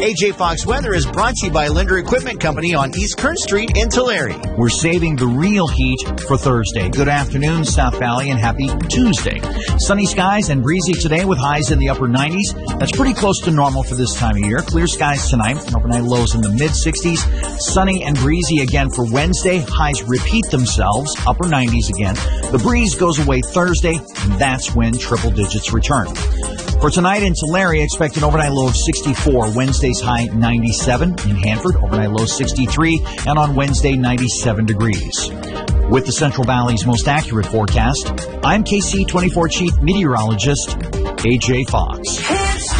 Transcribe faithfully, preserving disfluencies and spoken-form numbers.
A J Fox Weather is brought to you by Linder Equipment Company on East Kern Street in Tulare. We're saving the real heat for Thursday. Good afternoon, South Valley, and happy Tuesday. Sunny skies and breezy today with highs in the upper nineties. That's pretty close to normal for this time of year. Clear skies tonight, overnight lows in the mid-sixties. Sunny and breezy again for Wednesday. Highs repeat themselves, upper nineties again. The breeze goes away Thursday, and that's when triple digits return. For tonight in Tulare, expect an overnight low of sixty-four. Wednesday's high ninety-seven. In Hanford, overnight low sixty-three. And on Wednesday, ninety-seven degrees. With the Central Valley's most accurate forecast, I'm K C twenty-four Chief Meteorologist A J Fox.